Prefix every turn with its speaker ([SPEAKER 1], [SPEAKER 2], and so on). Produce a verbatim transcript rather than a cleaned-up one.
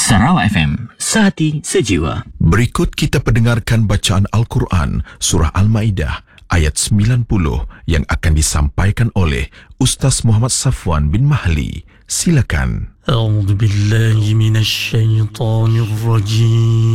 [SPEAKER 1] Sarawak F M, sehati sejiwa.
[SPEAKER 2] Berikut kita pendengarkan bacaan Al-Quran Surah Al-Ma'idah ayat sembilan puluh yang akan disampaikan oleh Ustaz Muhammad Safwan bin Mahli. Silakan.
[SPEAKER 3] A'udzu billahi minasy syaithanir rajim.